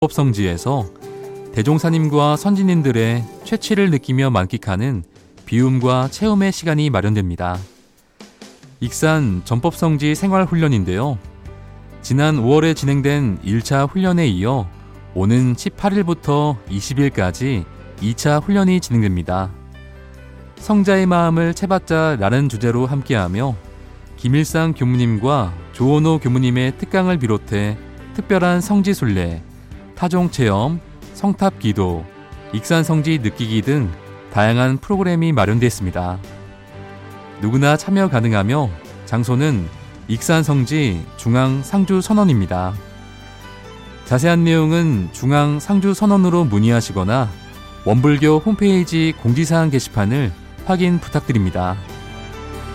성지에서 대종사님과 선진님들의 최취를 느끼며 만끽하는 비움과 체험의 시간이 마련됩니다. 익산 전법성지 생활훈련인데요. 지난 5월에 진행된 1차 훈련에 이어 오는 18일부터 20일까지 2차 훈련이 진행됩니다. 성자의 마음을 채받자라는 주제로 함께하며 김일상 교무님과 조원호 교무님의 특강을 비롯해 특별한 성지순례, 타종체험, 성탑기도, 익산성지 느끼기 등 다양한 프로그램이 마련되어 있습니다. 누구나 참여 가능하며 장소는 익산성지 중앙상주선원입니다. 자세한 내용은 중앙상주선원으로 문의하시거나 원불교 홈페이지 공지사항 게시판을 확인 부탁드립니다.